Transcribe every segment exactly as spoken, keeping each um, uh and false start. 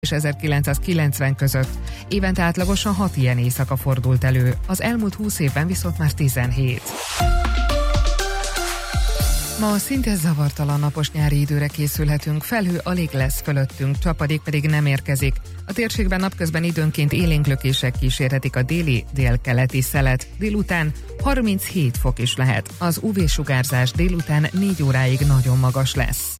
és ezerkilencszázkilencven között. Évente átlagosan hat ilyen éjszaka fordult elő, az elmúlt húsz évben viszont már tizenhét. Ma szinte zavartalan napos nyári időre készülhetünk, felhő alig lesz fölöttünk, csapadék pedig nem érkezik. A térségben napközben időnként élénklökések kísérhetik a déli, délkeleti szelet. Délután harminchét fok is lehet. Az ú vé-sugárzás délután négy óráig nagyon magas lesz.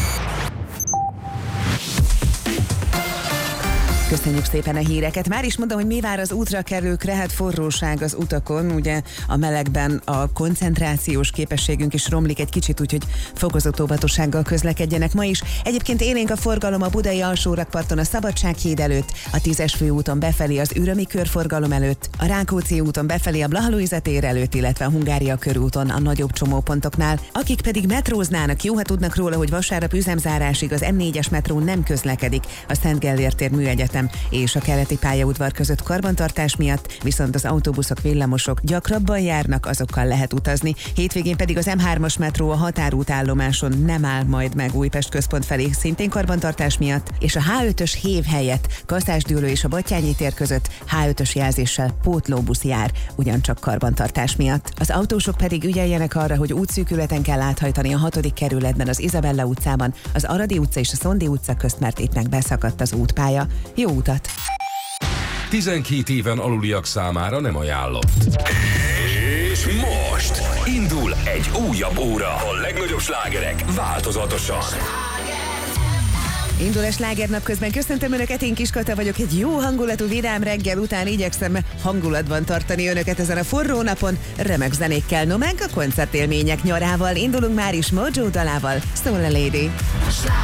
Köszönjük szépen a híreket. Már is mondom, hogy mi vár az útra kerülőkre, hát forróság az utakon, ugye a melegben a koncentrációs képességünk is romlik egy kicsit, úgyhogy fokozott óvatossággal közlekedjenek ma is. Egyébként élénk a forgalom a budai alsórakparton a Szabadsághíd előtt, a tízes főúton befelé az Ürömi körforgalom előtt, a Rákóczi úton befelé a Blaha Lujza tér előtt, illetve a Hungária körúton a nagyobb csomópontoknál. Akik pedig metróznának, jó, ha tudnak róla, hogy vasárnap üzemzárásig az em négyes metró nem közlekedik a Szent Gellért tér Műegyetem és a keleti pályaudvar között karbantartás miatt, viszont az autóbuszok, villamosok gyakrabban járnak, azokkal lehet utazni. Hétvégén pedig az em hármas metró a Határút állomáson nem áll majd meg Újpest központ felé, szintén karbantartás miatt, és a há ötös hév helyett Kaszásdőlő és a Batthyányi tér között há ötös jelzéssel pótlóbusz jár, ugyancsak karbantartás miatt. Az autósok pedig ügyeljenek arra, hogy útszűkületen kell áthajtani a hatodik kerületben, az Izabella utcában, az Aradi utca és a Szondi utca közt, mert itt meg beszakadt az útpálya. Jó utat! tizenkét éven aluliak számára nem ajánlott. És most indul egy újabb óra. A legnagyobb slágerek változatosan. Indul a slágernap közben. Köszöntöm Önöket, én Kiskata vagyok. Egy jó hangulatú vidám reggel után igyekszem hangulatban tartani Önöket ezen a forró napon. Remek zenékkel, no meg a koncertélmények nyarával. Indulunk már is Mojo dalával, Soul a Lady.